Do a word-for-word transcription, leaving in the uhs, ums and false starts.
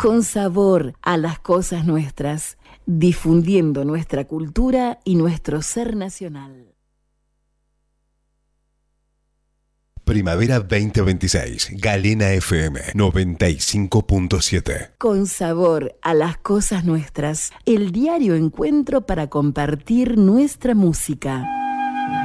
con sabor a las cosas nuestras, difundiendo nuestra cultura y nuestro ser nacional. Primavera veinte veintiséis, Galena F M noventa y cinco punto siete. Con sabor a las cosas nuestras, el diario encuentro para compartir nuestra música.